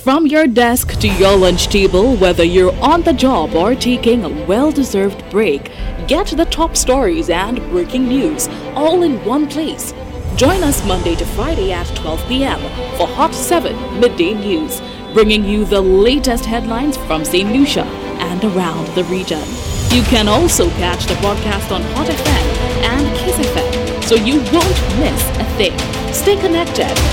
From your desk to your lunch table, whether you're on the job or taking a well-deserved break, get the top stories and breaking news all in one place. Join us Monday to Friday at 12 p.m. for Hot 7 Midday News, bringing you the latest headlines from St. Lucia and around the region. You can also catch the broadcast on Hot FM and Kiss FM, so you won't miss a thing. Stay connected